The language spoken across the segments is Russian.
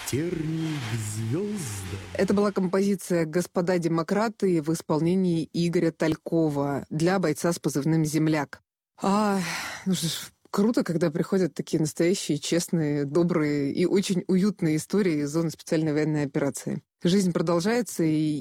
Тернии к звездам. Это была композиция «Господа демократы» в исполнении Игоря Талькова для бойца с позывным «Земляк». Ну что ж, круто, когда приходят такие настоящие, честные, добрые и очень уютные истории из зоны специальной военной операции. Жизнь продолжается,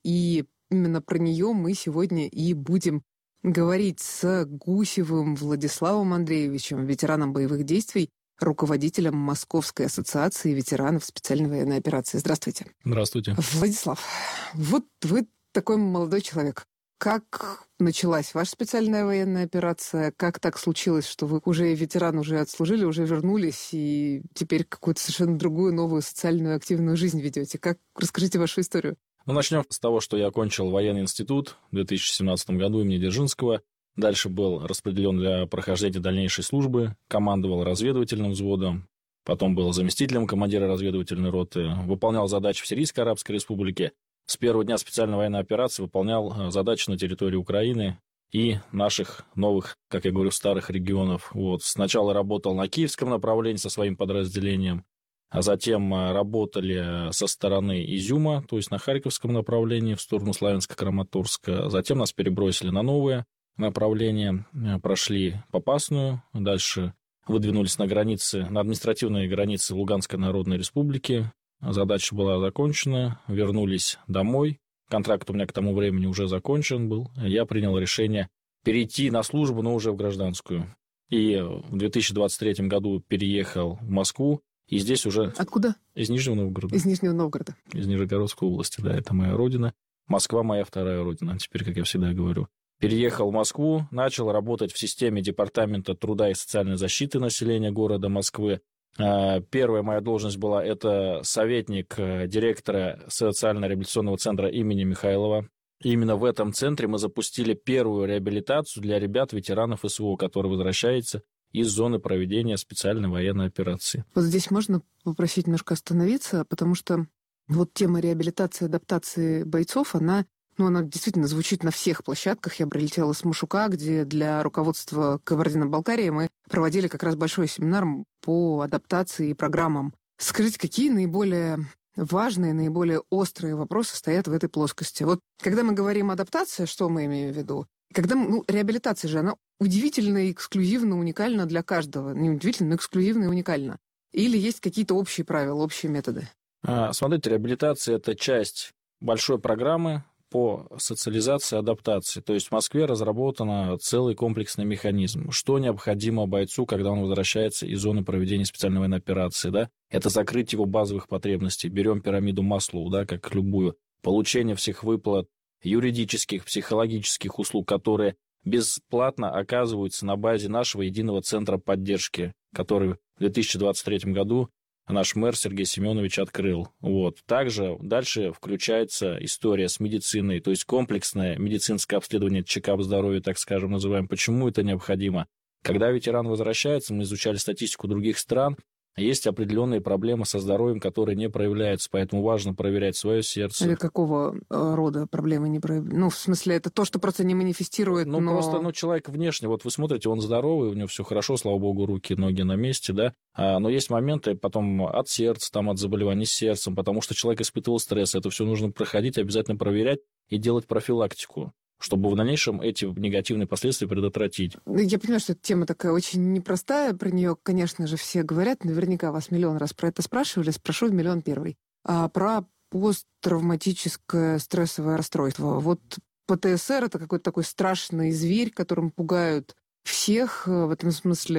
и именно про нее мы сегодня и будем говорить с Гусевым Владиславом Андреевичем, ветераном боевых действий, руководителем Московской ассоциации ветеранов специальной военной операции. Здравствуйте. Здравствуйте. Владислав, вот вы такой молодой человек. Как началась ваша специальная военная операция? Как так случилось, что вы уже ветеран, уже отслужили, уже вернулись, и теперь какую-то совершенно другую, новую социальную активную жизнь ведете? Расскажите вашу историю. Начнем с того, что я окончил военный институт в 2017 году имени Дзержинского. Дальше был распределен для прохождения дальнейшей службы, командовал разведывательным взводом, потом был заместителем командира разведывательной роты, выполнял задачи в Сирийской Арабской Республике. С первого дня специальной военной операции выполнял задачи на территории Украины и наших новых, как я говорю, старых регионов. Сначала работал на киевском направлении со своим подразделением, а затем работали со стороны Изюма, то есть на харьковском направлении в сторону Славянска-Краматорска. Затем нас перебросили на новое направление, прошли Попасную, дальше выдвинулись на административные границы Луганской Народной Республики. Задача была закончена, вернулись домой. Контракт у меня к тому времени уже закончен был. Я принял решение перейти на службу, но уже в гражданскую. И в 2023 году переехал в Москву. И здесь уже... Откуда? Из Нижнего Новгорода. Из Нижнего Новгорода. Из Нижегородской области, да, это моя родина. Москва моя вторая родина, теперь, как я всегда говорю. Переехал в Москву, начал работать в системе Департамента труда и социальной защиты населения города Москвы. Первая моя должность была это советник директора социально-реабилитационного центра имени Михайлова. И именно в этом центре мы запустили первую реабилитацию для ребят-ветеранов СВО, которые возвращаются из зоны проведения специальной военной операции. Вот здесь можно попросить немножко остановиться, потому что тема реабилитации, адаптации бойцов, она действительно звучит на всех площадках. Я прилетела с Машука, где для руководства Кабардино-Балкарии мы проводили как раз большой семинар по адаптации и программам. Скажите, какие наиболее важные, наиболее острые вопросы стоят в этой плоскости? Когда мы говорим адаптация, что мы имеем в виду? Реабилитация же, она удивительно и эксклюзивно уникальна для каждого. Не удивительно, но эксклюзивно и уникальна. Или есть какие-то общие правила, общие методы? Смотрите, реабилитация – это часть большой программы по социализации и адаптации. То есть в Москве разработан целый комплексный механизм. Что необходимо бойцу, когда он возвращается из зоны проведения специальной военной операции? Да? Это закрыть его базовых потребностей. Берем пирамиду Маслоу, да, как любую. Получение всех выплат, юридических, психологических услуг, которые бесплатно оказываются на базе нашего единого центра поддержки, который в 2023 году наш мэр Сергей Семенович открыл. Также дальше включается история с медициной, то есть комплексное медицинское обследование, чекап здоровья, так скажем, называем. Почему это необходимо? Когда ветеран возвращается, мы изучали статистику других стран, есть определенные проблемы со здоровьем, которые не проявляются, поэтому важно проверять свое сердце. Или какого рода проблемы не проявляются? В смысле, это то, что просто не манифестирует, Просто человек внешне, вы смотрите, он здоровый, у него все хорошо, слава богу, руки, ноги на месте, да, но есть моменты потом от сердца, от заболеваний с сердцем, потому что человек испытывал стресс, это все нужно проходить, обязательно проверять и делать профилактику, чтобы в дальнейшем эти негативные последствия предотвратить. Я понимаю, что эта тема такая очень непростая, про нее, конечно же, все говорят, наверняка вас миллион раз про это спрашивали, спрошу в миллион первый. Про посттравматическое стрессовое расстройство. ПТСР – это какой-то такой страшный зверь, которым пугают всех. В этом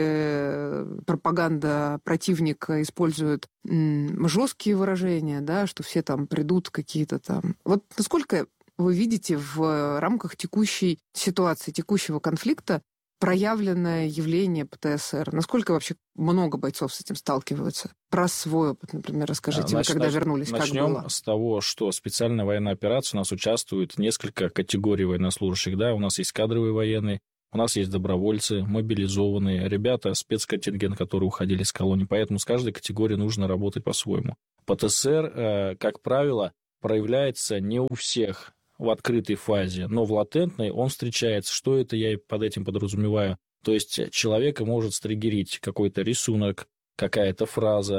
смысле пропаганда противника использует жесткие выражения, да, что все там придут какие-то там. Насколько вы видите в рамках текущей ситуации, текущего конфликта проявленное явление ПТСР? Насколько вообще много бойцов с этим сталкиваются? Про свой опыт, например, расскажите, когда вернулись, как было? Начнем с того, что специальная военная операция у нас участвует несколько категорий военнослужащих. Да? У нас есть кадровые военные, у нас есть добровольцы, мобилизованные, ребята, спецконтингент, которые уходили с колонии. Поэтому с каждой категорией нужно работать по-своему. ПТСР, как правило, проявляется не у всех в открытой фазе, но в латентной он встречается. Что это я под этим подразумеваю? То есть человека может стригерить какой-то рисунок, какая-то фраза,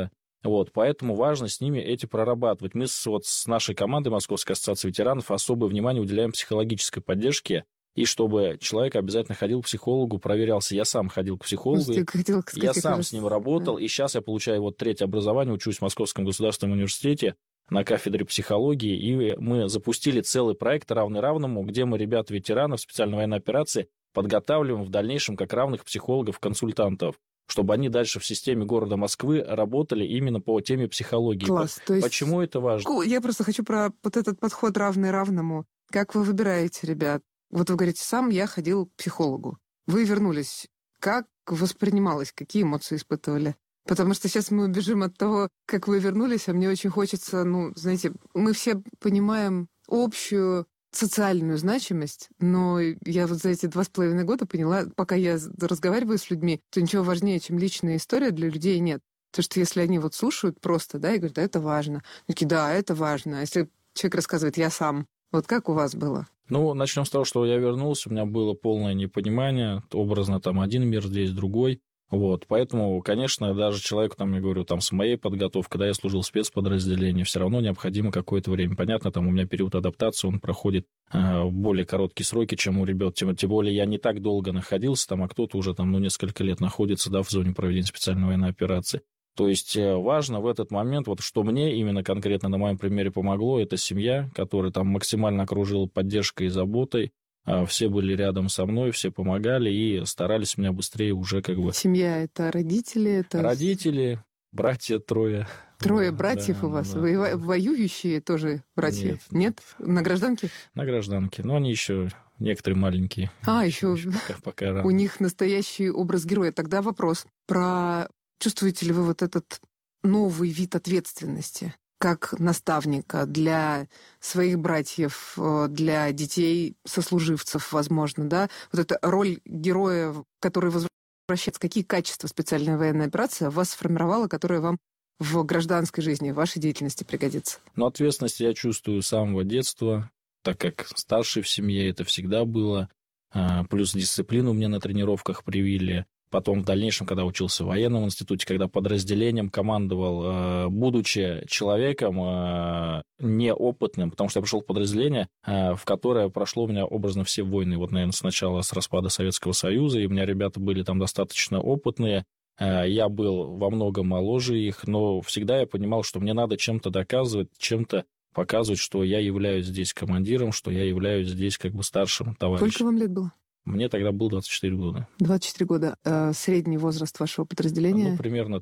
Вот, поэтому важно с ними эти прорабатывать. Мы с нашей командой Московской ассоциации ветеранов особое внимание уделяем психологической поддержке, и чтобы человек обязательно ходил к психологу, проверялся. Я сам ходил к психологу, я сам с ним работал, и сейчас я получаю вот 3-е образование, учусь в Московском государственном университете на кафедре психологии, и мы запустили целый проект «Равный равному», где мы ребят-ветеранов специальной военной операции подготавливаем в дальнейшем как равных психологов-консультантов, чтобы они дальше в системе города Москвы работали именно по теме психологии. Класс. То есть... Почему это важно? Я просто хочу про вот этот подход равный равному. Как вы выбираете, ребят? Вот вы говорите, сам я ходил к психологу. Вы вернулись. Как воспринималось? Какие эмоции испытывали? Потому что сейчас мы убежим от того, как вы вернулись, а мне очень хочется, знаете, мы все понимаем общую социальную значимость, но я вот за эти 2,5 года поняла, пока я разговариваю с людьми, то ничего важнее, чем личная история для людей нет. Потому что если они вот слушают просто, да, и говорят, да, это важно. Такие, да, это важно. А если человек рассказывает, я сам, вот как у вас было? Начнем с того, что я вернулся, у меня было полное непонимание, образно там один мир, здесь другой. Вот, поэтому, конечно, даже человеку, я говорю, с моей подготовкой, да, я служил в спецподразделении, все равно необходимо какое-то время. Понятно, у меня период адаптации, он проходит в более короткие сроки, чем у ребят. Тем более я не так долго находился а кто-то уже несколько лет находится, да, в зоне проведения специальной военной операции. То есть важно в этот момент, что мне именно конкретно на моем примере помогло, это семья, которая максимально окружила поддержкой и заботой. Все были рядом со мной, все помогали и старались меня быстрее уже Семья — это родители? Родители, братья 3. 3 братьев да, у вас? Да, вы воюющие тоже братья? Нет? На гражданке? На гражданке. Но они еще некоторые маленькие. Еще пока рано. У них настоящий образ героя. Тогда вопрос про... Чувствуете ли вы вот этот новый вид ответственности как наставника для своих братьев, для детей, сослуживцев, возможно, да? Вот эта роль героя, который возвращается, какие качества специальная военная операция вас сформировала, которая вам в гражданской жизни, в вашей деятельности пригодится? Ответственность я чувствую с самого детства, так как старший в семье это всегда было. Плюс дисциплину мне на тренировках привили. Потом в дальнейшем, когда учился в военном институте, когда подразделением командовал, будучи человеком неопытным, потому что я пришел в подразделение, в которое прошло у меня образно все войны. Наверное, сначала с распада Советского Союза, и у меня ребята были там достаточно опытные. Я был во многом моложе их, но всегда я понимал, что мне надо чем-то доказывать, чем-то показывать, что я являюсь здесь командиром, что я являюсь здесь старшим товарищем. Сколько вам лет было? Мне тогда было 24 года. 24 года. Средний возраст вашего подразделения? Примерно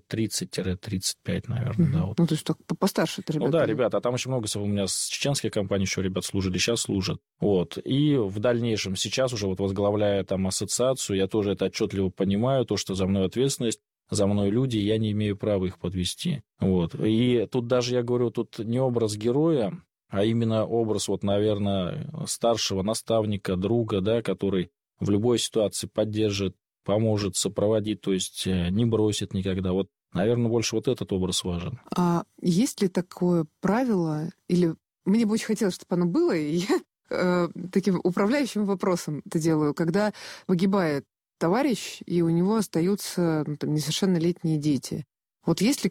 30-35, наверное, да. То есть так постарше это ребята. Да, ребята, а там еще много у меня с чеченской компании еще ребят служили, сейчас служат. И в дальнейшем, сейчас уже возглавляя ассоциацию, я тоже это отчетливо понимаю, то, что за мной ответственность, за мной люди, я не имею права их подвести. И тут даже, я говорю, тут не образ героя, а именно образ, наверное, старшего наставника, друга, да, который в любой ситуации поддержит, поможет, сопроводит, то есть не бросит никогда. Наверное, больше этот образ важен. А есть ли такое правило, или мне бы очень хотелось, чтобы оно было, и я таким управляющим вопросом это делаю, когда погибает товарищ, и у него остаются несовершеннолетние дети. Есть ли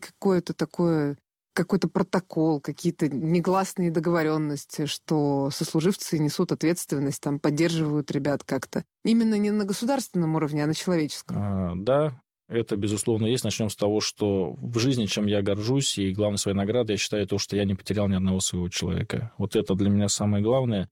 какой-то протокол, какие-то негласные договоренности, что сослуживцы несут ответственность, поддерживают ребят как-то. Именно не на государственном уровне, а на человеческом. Да, это, безусловно, есть. Начнем с того, что в жизни, чем я горжусь, и главной своей наградой, я считаю то, что я не потерял ни одного своего человека. Это для меня самое главное.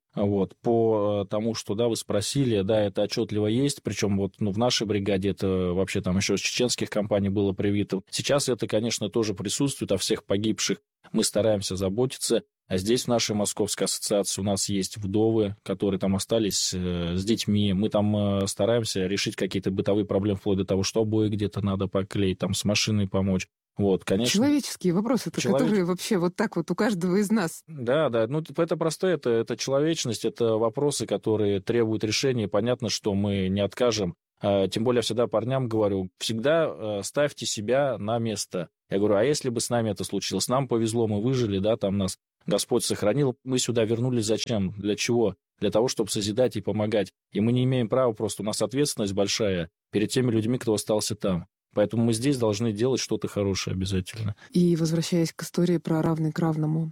По тому, что, да, вы спросили, да, это отчетливо есть, причем в нашей бригаде это вообще еще с чеченских компаний было привито. Сейчас это, конечно, тоже присутствует, о всех погибших мы стараемся заботиться. А здесь, в нашей Московской ассоциации, у нас есть вдовы, которые остались с детьми. Мы стараемся решить какие-то бытовые проблемы, вплоть до того, что обои где-то надо поклеить, с машиной помочь. Конечно. Человеческие вопросы, которые вообще у каждого из нас. Да, это простое, это человечность, это вопросы, которые требуют решения. Понятно, что мы не откажем. Тем более я всегда парням говорю, всегда ставьте себя на место. Я говорю, а если бы с нами это случилось? Нам повезло, мы выжили, да, нас Господь сохранил. Мы сюда вернулись зачем? Для чего? Для того, чтобы созидать и помогать. И мы не имеем права, просто у нас ответственность большая перед теми людьми, кто остался там. Поэтому мы здесь должны делать что-то хорошее обязательно. И возвращаясь к истории про равный к равному,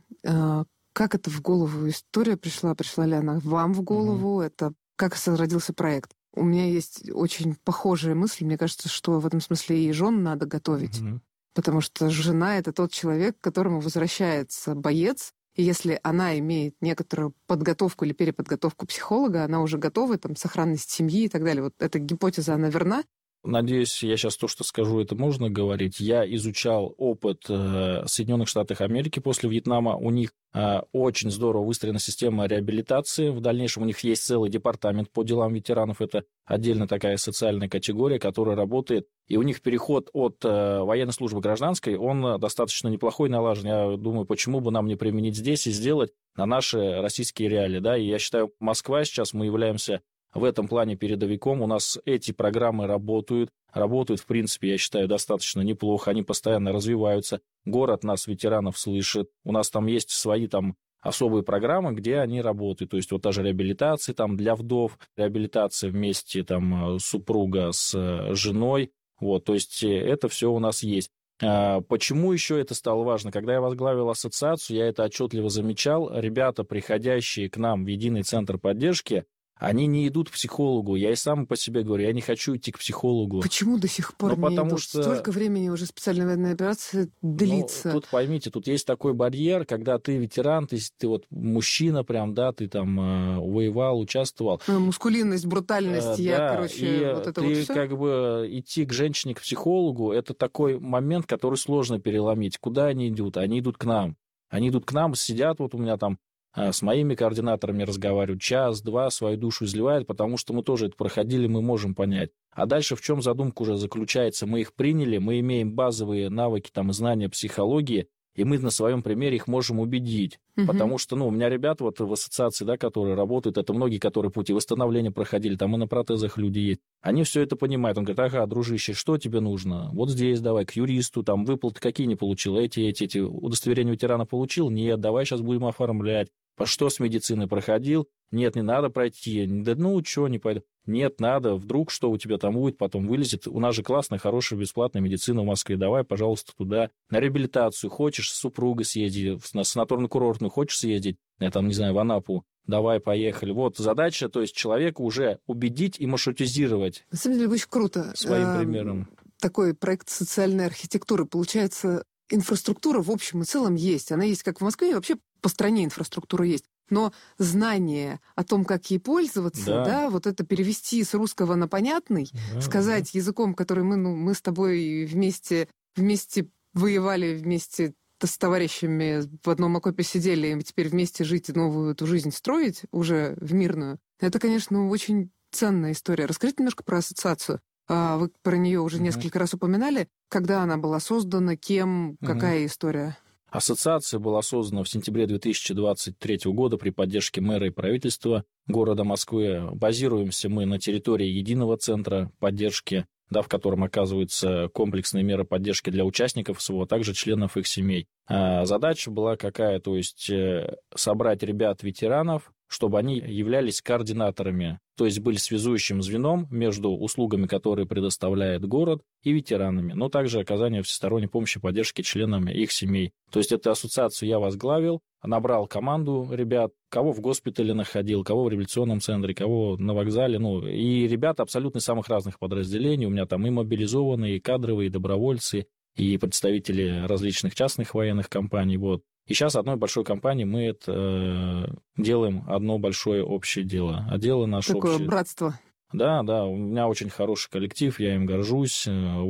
как это в голову история пришла? Пришла ли она вам в голову? Это как родился проект? У меня есть очень похожая мысль. Мне кажется, что в этом смысле и жен надо готовить. Потому что жена — это тот человек, к которому возвращается боец. И если она имеет некоторую подготовку или переподготовку психолога, она уже готова, там, сохранность семьи и так далее. Вот эта гипотеза, она верна? Надеюсь, я сейчас то, что скажу, это можно говорить. Я изучал опыт Соединенных Штатов Америки после Вьетнама. У них очень здорово выстроена система реабилитации. В дальнейшем у них есть целый департамент по делам ветеранов. Это отдельно такая социальная категория, которая работает. И у них переход от военной службы к гражданской, он достаточно неплохой, налажен. Я думаю, почему бы нам не применить здесь и сделать на наши российские реалии. Да? И я считаю, Москва сейчас, мы являемся в этом плане передовиком. У нас эти программы работают. Работают, в принципе, я считаю, достаточно неплохо. Они постоянно развиваются. Город нас, ветеранов, слышит. У нас там есть свои там особые программы, где они работают. То есть вот даже реабилитация там для вдов, реабилитация вместе там супруга с женой. Вот, то есть это все у нас есть. Почему еще это стало важно? Когда я возглавил ассоциацию, я это отчетливо замечал. Ребята, приходящие к нам в единый центр поддержки, они не идут к психологу. Я и сам по себе говорю, я не хочу идти к психологу. Почему до сих пор не идут? Что... Столько времени уже специальная военная операция длится. Тут поймите, тут есть такой барьер, когда ты ветеран, ты вот мужчина прям, да, ты там воевал, участвовал. Мускулинность, брутальность, и вот это ты вот всё. как бы идти к женщине, к психологу, это такой момент, который сложно переломить. Куда они идут? Они идут к нам. Они идут к нам, сидят, вот у меня там с моими координаторами разговаривают, час-два свою душу изливают, потому что мы тоже это проходили, мы можем понять. А дальше в чем задумка уже заключается? Мы их приняли, мы имеем базовые навыки, там, знания психологии, и мы на своем примере их можем убедить. Потому что, у меня ребята вот в ассоциации, да, которые работают, это многие, которые пути восстановления проходили, там и на протезах люди есть. Они все это понимают. Он говорит, ага, дружище, что тебе нужно? Вот здесь давай, к юристу, там, выплаты какие не получил, эти удостоверения ветерана получил? Нет, давай сейчас будем оформлять. Что с медициной проходил? Нет, не надо пройти. Да что, не пойду. Нет, надо. Вдруг что у тебя там будет, потом вылезет. У нас же классная, хорошая, бесплатная медицина в Москве. Давай, пожалуйста, туда. На реабилитацию. Хочешь с супругой съездить, на санаторно-курортную хочешь съездить, там, не знаю, в Анапу. Давай, поехали. Вот задача, то есть человека уже убедить и маршрутизировать. На самом деле, очень круто. Своим примером. Такой проект социальной архитектуры. Получается, инфраструктура в общем и целом есть. Она есть как в Москве, и вообще по стране инфраструктура есть. Но знание о том, как ей пользоваться, да, вот это перевести с русского на понятный, сказать языком, который мы с тобой вместе воевали, вместе с товарищами в одном окопе сидели, и теперь вместе жить и новую эту жизнь строить уже в мирную. Это, конечно, очень ценная история. Расскажите немножко про ассоциацию. Вы про нее уже несколько раз упоминали. Когда она была создана, кем, какая история? Ассоциация была создана в сентябре 2023 года при поддержке мэра и правительства города Москвы. Базируемся мы на территории единого центра поддержки, да, в котором оказываются комплексные меры поддержки для участников СВО, а также членов их семей. Задача была какая? То есть собрать ребят-ветеранов, чтобы они являлись координаторами, то есть были связующим звеном между услугами, которые предоставляет город, и ветеранами, но также оказание всесторонней помощи и поддержки членам их семей. То есть эту ассоциацию я возглавил, набрал команду ребят, кого в госпитале находил, кого в реабилитационном центре, кого на вокзале, и ребята абсолютно из самых разных подразделений. У меня там и мобилизованные, и кадровые, и добровольцы, и представители различных частных военных компаний, вот. И сейчас одной большой компанией мы делаем одно большое общее дело. А дело наше такое общее. Братство. Да, у меня очень хороший коллектив, я им горжусь,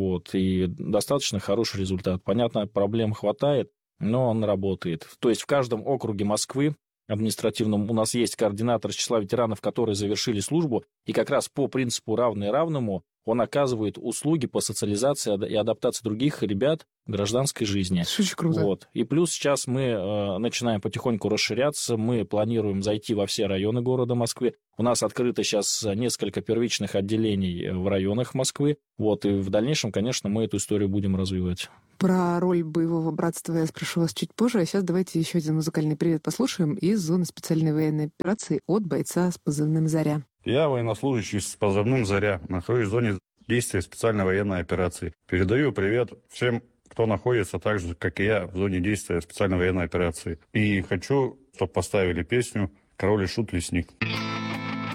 и достаточно хороший результат. Понятно, проблем хватает, но он работает. То есть в каждом округе Москвы административном у нас есть координатор из числа ветеранов, которые завершили службу, и как раз по принципу равный равному он оказывает услуги по социализации и адаптации других ребят в гражданской жизни. Очень круто. Вот. И плюс сейчас мы начинаем потихоньку расширяться, мы планируем зайти во все районы города Москвы. У нас открыто сейчас несколько первичных отделений в районах Москвы. Вот. И в дальнейшем, конечно, мы эту историю будем развивать. Про роль боевого братства я спрошу вас чуть позже, а сейчас давайте еще один музыкальный привет послушаем из зоны специальной военной операции от бойца с позывным «Заря». Я военнослужащий с позывным «Заря». Нахожусь в зоне действия специальной военной операции. Передаю привет всем, кто находится так же, как и я, в зоне действия специальной военной операции. И хочу, чтобы поставили песню «Король и Шут. Лесник».